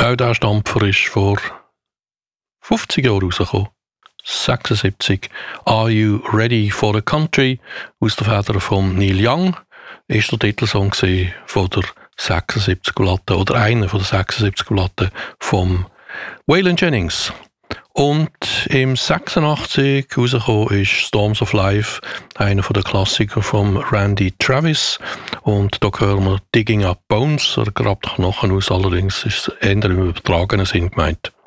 Auch der Stampfer ist vor 50 Jahren rausgekommen. 76. Are You Ready for the Country? Aus der Feder von Neil Young. Ist der Titelsong von der 76 Platte oder einer von der 76 Platten vom Waylon Jennings. Und im 86 rausgekommen ist Storms of Life, einer der Klassiker von Randy Travis. Und da hören wir Digging Up Bones, er grabt Knochen aus, allerdings ist es eher im übertragenen Sinn gemeint.